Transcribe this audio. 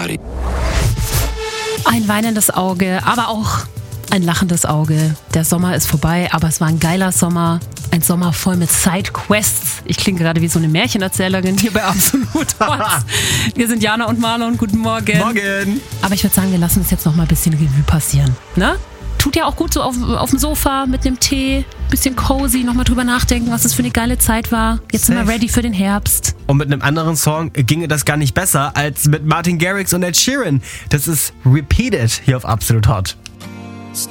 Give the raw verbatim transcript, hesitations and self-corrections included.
body. Ein weinendes Auge, aber auch ein lachendes Auge. Der Sommer ist vorbei, aber es war ein geiler Sommer. Ein Sommer voll mit Sidequests. Ich klinge gerade wie so eine Märchenerzählerin hier bei Absolut Hot. Wir sind Jana und Marlon. Guten Morgen. Morgen. Aber ich würde sagen, wir lassen uns jetzt noch mal ein bisschen Revue passieren. Ne? Tut ja auch gut so auf, auf dem Sofa mit einem Tee, bisschen cozy, nochmal drüber nachdenken, was das für eine geile Zeit war. Jetzt Safe. sind wir ready für den Herbst. Und mit einem anderen Song ginge das gar nicht besser als mit Martin Garrix und Ed Sheeran. Das ist Repeated hier auf Absolut Hot.